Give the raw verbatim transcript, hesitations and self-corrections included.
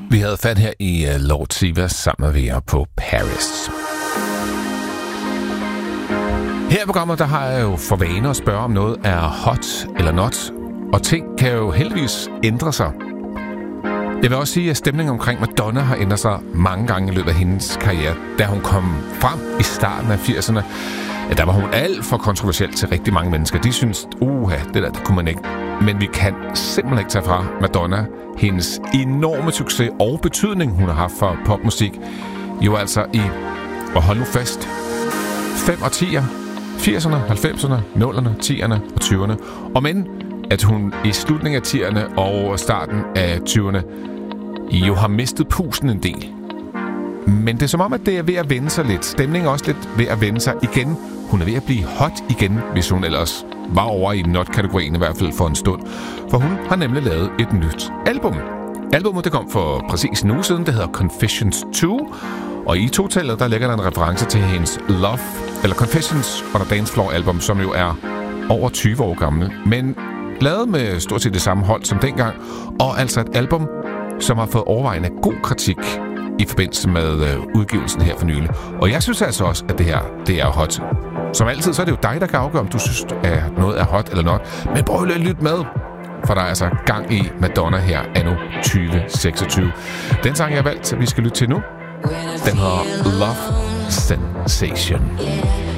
Vi havde fat her i uh, Lord Siva sammen med jer på Paris. Her i programmet, der har jeg jo for vane at spørge, om noget er hot eller not. Og ting kan jo heldigvis ændre sig. Jeg vil også sige, at stemningen omkring Madonna har ændret sig mange gange i løbet af hendes karriere. Da hun kom frem i starten af firserne, ja, der var hun alt for kontroversiel til rigtig mange mennesker. De synes, uha, det der, det kunne man ikke. Men vi kan simpelthen ikke tage fra Madonna hendes enorme succes og betydning, hun har haft for popmusik. Jo altså i, og hold nu fast, fem årtier, firserne, halvfemserne, nullerne, tierne og tyverne. Og men at hun i slutningen af tierne og starten af tyverne jo har mistet pusten en del. Men det er som om, at det er ved at vende sig lidt. Stemningen er også lidt ved at vende sig igen. Hun er ved at blive hot igen, hvis hun ellers var over i not-kategorien i hvert fald for en stund. For hun har nemlig lavet et nyt album. Albummet det kom for præcis en uge siden. Det hedder Confessions to. Og i totallet der ligger der en reference til hendes Love, eller Confessions on a Dance Floor album, som jo er over tyve år gammel. Men lavet med stort set det samme hold som dengang. Og altså et album, som har fået overvejende god kritik i forbindelse med øh, udgivelsen her for nylig. Og jeg synes altså også, at det her, det er hot. Som altid, så er det jo dig, der kan afgøre, om du synes, at noget er hot eller not. Men prøv lige at lytte med, for der er altså gang i Madonna her anno tyve seksogtyve. Den sang, jeg har valgt, vi skal lytte til nu, den hedder Love Sensation.